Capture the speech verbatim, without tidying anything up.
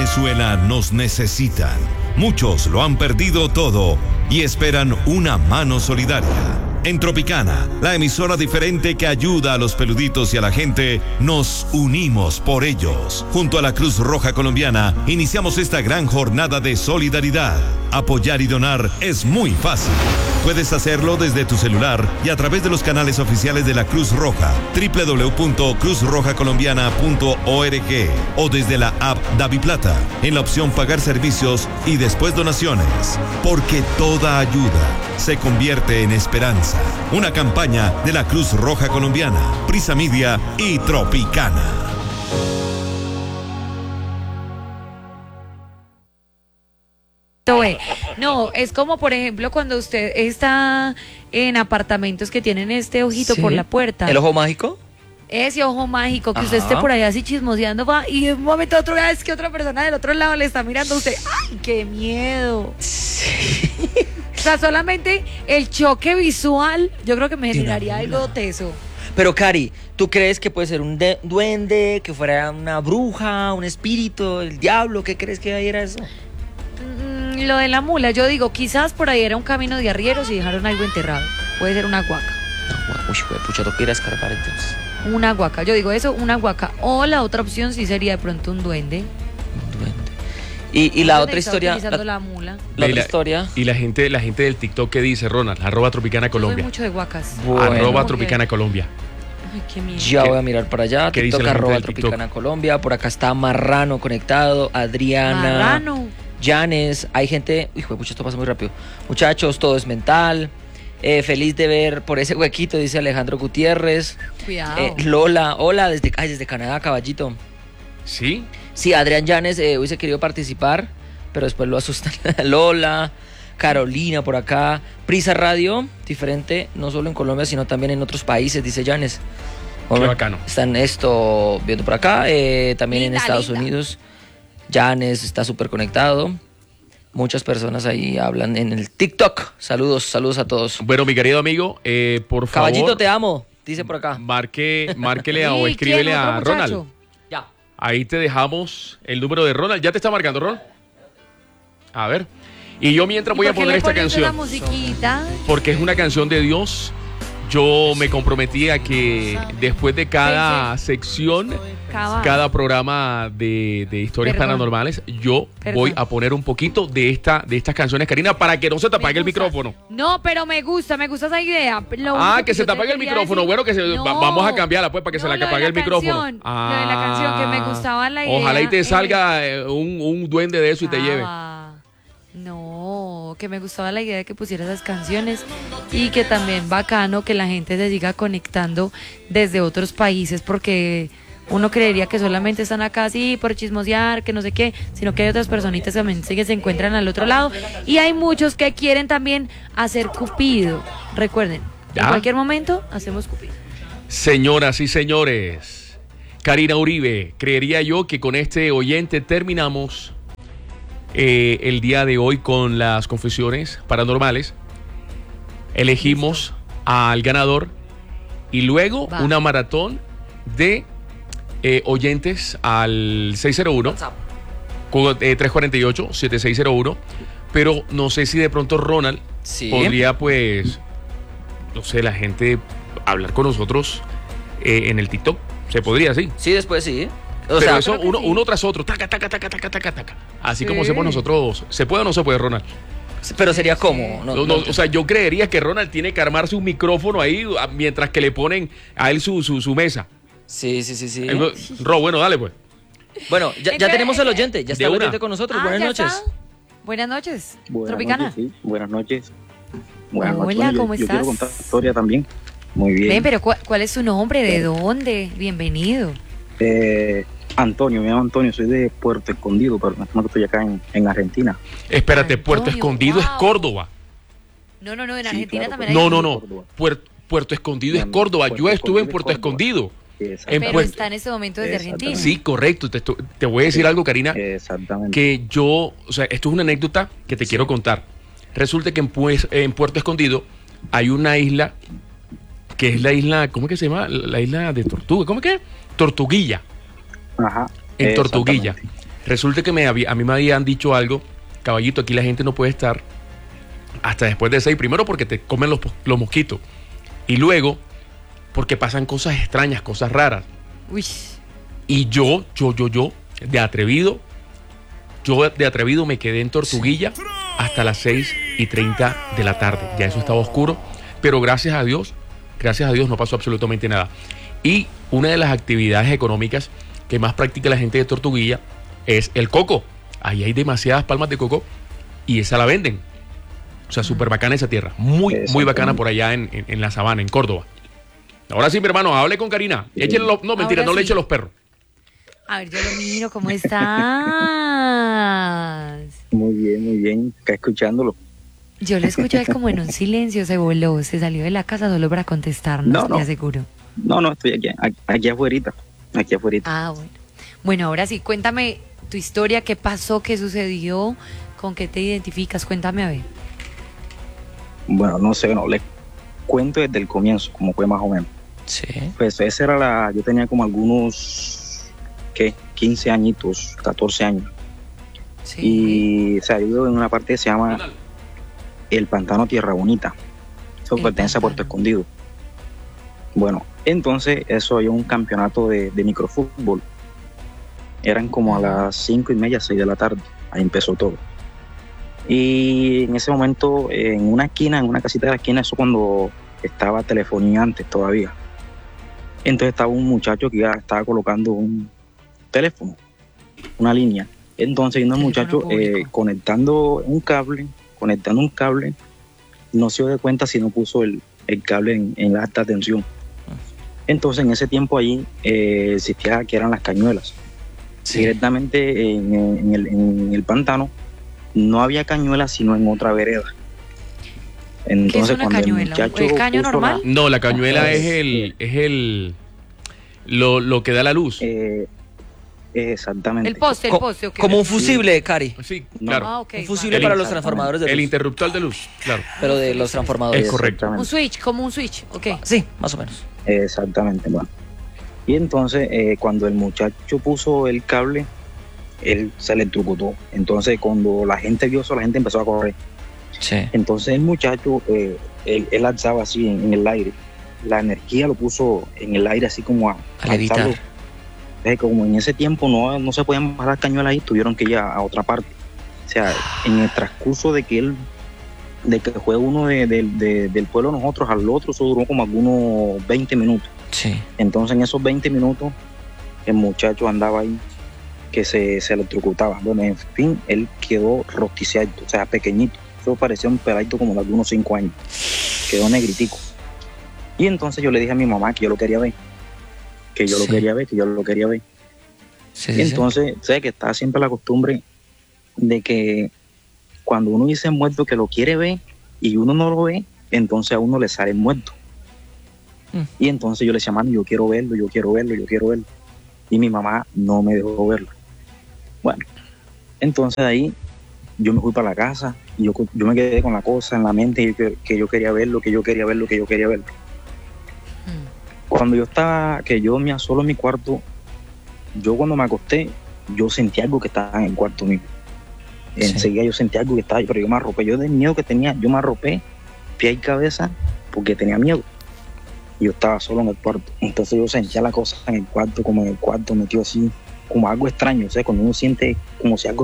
Venezuela nos necesitan. Muchos lo han perdido todo y esperan una mano solidaria. En Tropicana, la emisora diferente que ayuda a los peluditos y a la gente, nos unimos por ellos. Junto a la Cruz Roja Colombiana, iniciamos esta gran jornada de solidaridad. Apoyar y donar es muy fácil. Puedes hacerlo desde tu celular y a través de los canales oficiales de la Cruz Roja, doble u doble u doble u punto cruz roja colombiana punto org, o desde la app DaviPlata, en la opción Pagar servicios y después donaciones. Porque toda ayuda se convierte en esperanza. Una campaña de la Cruz Roja Colombiana, Prisa Media y Tropicana. No, es como por ejemplo cuando usted está en apartamentos que tienen este ojito sí. por la puerta. ¿El ojo mágico? Ese ojo mágico, que Ajá. usted esté por allá así chismoseando va, y de un momento a otro es que otra persona del otro lado le está mirando a usted. ¡Ay, qué miedo! Sí. O sea, solamente el choque visual yo creo que me generaría algo teso. Pero Cari, ¿tú crees que puede ser un duende, que fuera una bruja, un espíritu, el diablo? ¿Qué crees que ahí era eso? Mm, lo de la mula, yo digo, quizás por ahí era un camino de arrieros y dejaron algo enterrado. Puede ser una huaca. No, uy, pucha, toca ir a escarbar entonces. Una huaca, yo digo eso, una huaca. O la otra opción sí sería de pronto un duende. Un duende. Y, y la otra historia. La, la mula. La y otra la, historia. Y la gente, la gente del TikTok que dice, Ronald, arroba Tropicana Colombia. Yo soy mucho de huacas. Bueno. Arroba Tropicana Colombia. Ay, qué miedo. Ya voy a mirar para allá. ¿Qué TikTok dice arroba Tropicana Colombia. Por acá está Marrano conectado. Adriana. Marrano. Janes. Hay gente. Hijo de pucha, esto pasa muy rápido. Muchachos, todo es mental. Eh, feliz de ver por ese huequito, dice Alejandro Gutiérrez. Cuidado. Eh, Lola, hola, desde, ay, desde Canadá, caballito. ¿Sí? Sí, Adrián Llanes eh, hubiese querido participar, pero después lo asustan. Lola, Carolina por acá. Prisa Radio, diferente, no solo en Colombia, sino también en otros países, dice Llanes. Qué bacano. Están esto viendo por acá, eh, también linda, en Estados linda. Unidos. Llanes está súper conectado. Muchas personas ahí hablan en el TikTok. Saludos, saludos a todos. Bueno, mi querido amigo, eh, por favor. Caballito, te amo, dice por acá. Marque, márquele a, Sí, o escríbele ¿quién? a ¿Otro Ronald. muchacho? Ya. Ahí te dejamos el número de Ronald. ¿Ya te está marcando, Ronald? A ver. Y yo mientras voy a poner esta canción. La musiquita? Porque es una canción de Dios. Yo me comprometí a que después de cada sección, Cabal. cada programa de, de historias Perdón. paranormales, yo Perdón. voy a poner un poquito de esta de estas canciones, Karina, para que no se te Me apague el gusta. micrófono. No, pero me gusta, me gusta esa idea. Lo Ah, único que se yo te apague el quería micrófono. decir- Bueno, que se, No. va- vamos a cambiarla pues para que No, se lo le de apague la el micrófono. canción, lo de la canción, que me gustaba la idea. Ojalá y te eh. salga eh, un, un duende de eso y te lleve. Ah, no, que me gustaba la idea de que pusiera esas canciones y que también bacano que la gente se siga conectando desde otros países, porque uno creería que solamente están acá así por chismosear, que no sé qué, sino que hay otras personitas que también que se encuentran al otro lado y hay muchos que quieren también hacer Cupido. Recuerden, ¿Ya? en cualquier momento hacemos Cupido. Señoras y señores, Karina Uribe, creería yo que con este oyente terminamos eh, el día de hoy con las confesiones paranormales. Elegimos al ganador y luego Va. una maratón de eh, oyentes al seis cero uno, cu- eh, tres cuatro ocho, siete seis cero uno. Pero no sé si de pronto Ronald Sí. podría, pues, no sé, la gente hablar con nosotros eh, en el TikTok. Se podría, sí. Sí, después sí. O Pero sea, eso creo que uno, sí. uno tras otro, taca, taca, taca, taca, taca, taca. Así Sí. como hacemos nosotros. ¿Se puede o no se puede, Ronald? pero sería como. No, No, no, no, o sea, yo creería que Ronald tiene que armarse un micrófono ahí a- mientras que le ponen a él su, su, su mesa. sí, sí, sí, sí. Eh, Ro, bueno, dale pues. Bueno, ya, ya Entonces, tenemos al oyente. Ya está de el una. oyente con nosotros. Ah, Buenas ¿ya noches. está? Buenas noches, Buenas Tropicana. noches, sí. Buenas noches. Buenas Hola, noches. Bueno, yo- ¿cómo yo, estás? quiero contar la historia también. Muy bien. Ven, pero ¿cuál, cuál es su nombre? ¿De dónde? Bienvenido. Eh, Antonio, me llamo Antonio, soy de Puerto Escondido, pero en este momento estoy acá en, en Argentina. Espérate, Antonio, Puerto Escondido es wow. Córdoba. No, no, no, en Sí, Argentina claro, también hay. No, no, no. Córdoba. Puer- Puerto Escondido es No, no, Córdoba. Puerto Yo estuve en Escondido Puerto es Córdoba. Escondido. Exactamente. Pero Puerto- está en este momento desde Argentina. Sí, correcto. Te, estu- te voy a decir algo, Karina. Exactamente. Que yo, o sea, esto es una anécdota que te quiero contar. Resulta que en, pues, en Puerto Escondido hay una isla que es la isla, ¿cómo es que se llama? La isla de Tortuga, ¿cómo es que? Tortuguilla. Ajá. En Tortuguilla. Exactamente. Resulta que me había, a mí me habían dicho algo, caballito, aquí la gente no puede estar hasta después de seis, primero porque te comen los, los mosquitos y luego porque pasan cosas extrañas, cosas raras. Uy. Y yo, yo, yo, yo, de atrevido, yo de atrevido me quedé en Tortuguilla hasta las seis y treinta de la tarde. Ya eso estaba oscuro, pero gracias a Dios, gracias a Dios no pasó absolutamente nada. Y una de las actividades económicas que más practica la gente de Tortuguilla es el coco. Ahí hay demasiadas palmas de coco y esa la venden. O sea, súper bacana esa tierra. Muy, muy bacana por allá en, en, en la sabana, en Córdoba. Ahora sí, mi hermano, hable con Karina. Échale los, no, mentira, Ahora no le sí. eche los perros. A ver, yo lo miro, ¿cómo estás? Muy bien, muy bien, acá escuchándolo. Yo lo escuché como en un silencio, se voló, se salió de la casa solo para contestarnos, No, no. te aseguro. No, no, estoy aquí, aquí, aquí afuera, aquí afuera. Ah, bueno. Bueno, ahora sí, cuéntame tu historia, qué pasó, qué sucedió, con qué te identificas, cuéntame a ver. Bueno, no sé, no, les cuento desde el comienzo, como fue más o menos. Sí. Pues esa era la, yo tenía como algunos, ¿qué? quince añitos, catorce años. Sí. Y se ha ido en una parte que se llama el Pantano Tierra Bonita. Eso El pertenece a Puerto Pantano. Escondido. Bueno, entonces eso había un campeonato de, de microfútbol. Eran como a las cinco y media, seis de la tarde. Ahí empezó todo. Y en ese momento, en una esquina, en una casita de la esquina, eso cuando estaba telefonía antes todavía. Entonces estaba un muchacho que ya estaba colocando un teléfono, una línea. Entonces vino el Teléfono muchacho eh, público. conectando un cable, conectando un cable, no se dio de cuenta si no puso el, el cable en, en la alta tensión. Entonces en ese tiempo ahí eh, existía que eran las cañuelas. Sí. Directamente en, en el, en el pantano no había cañuelas sino en otra vereda. Entonces ¿Qué es una cuando cañuela? el muchacho ¿El caño puso normal? la- No, la cañuela Ah, es sí. el, es el, lo, lo que da la luz. eh, exactamente. El poste, el Co- poste, ok. Como un fusible, Cari. Sí, No. claro. Ah, ok. Un fusible vale. para los Exactamente. transformadores de El luz. interruptor de luz, claro. Pero de los transformadores. Es correcto. Un Exactamente. switch, como un switch, ok. Sí, más o menos. Exactamente, bueno. Y entonces, eh, cuando el muchacho puso el cable, él se electrocutó. Entonces, cuando la gente vio eso, la gente empezó a correr. Sí. Entonces, el muchacho, eh, él, él alzaba así en, en el aire. La energía lo puso en el aire, así como a, A levitar. alzarlo. Entonces, como en ese tiempo no, no se podían bajar las cañuelas ahí, tuvieron que ir a, a otra parte. O sea, en el transcurso de que él, de que fue uno de, de- de- del pueblo de nosotros al otro, eso duró como algunos veinte minutos. Sí. Entonces en esos veinte minutos el muchacho andaba ahí que se, se electrocutaba. Bueno, en fin, él quedó rosticiado, o sea, pequeñito. Eso parecía un peladito como de algunos cinco años. Quedó negritico. Y entonces yo le dije a mi mamá que yo lo quería ver. Que yo Sí. lo quería ver, que yo lo quería ver. Sí, Y sí, sí. entonces, sé que está siempre la costumbre de que cuando uno dice muerto que lo quiere ver y uno no lo ve, entonces a uno le sale muerto. Mm. Y entonces yo le decía, mami, yo quiero verlo, yo quiero verlo, yo quiero verlo. Y mi mamá no me dejó verlo. Bueno, entonces ahí yo me fui para la casa y yo, yo me quedé con la cosa en la mente que, que yo quería verlo, que yo quería verlo, que yo quería verlo. Mm. Cuando yo estaba, que yo dormía solo en mi cuarto, yo cuando me acosté, yo sentí algo que estaba en el cuarto mío. Sí. Enseguida yo sentí algo que estaba ahí, pero yo me arropé. Yo del miedo que tenía, yo me arropé, pie y cabeza, porque tenía miedo. Y yo estaba solo en el cuarto. Entonces yo sentía la cosa en el cuarto, como en el cuarto, metido así, como algo extraño. O sea, cuando uno siente como si algo